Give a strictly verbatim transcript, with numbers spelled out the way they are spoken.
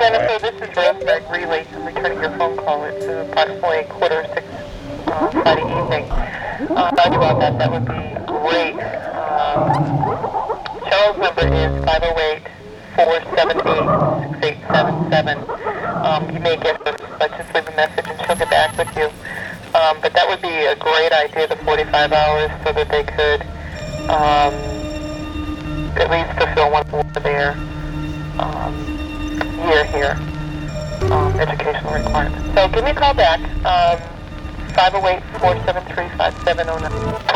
Jennifer, this is Rosemary Greeley. I'm returning your phone call. It's uh, approximately quarter to six uh, Friday evening. Uh, talk about that. That would be great. Um, Cheryl's number is five oh eight, four seven eight, six eight seven seven. Um, you may get her, but just leave a message and she'll get back with you. Um, but that would be a great idea, the forty-five hours, so that they could um, at least fulfill one of their um, year here, um, educational requirements. So give me a call back, um, five oh eight, four seven three, five seven oh nine.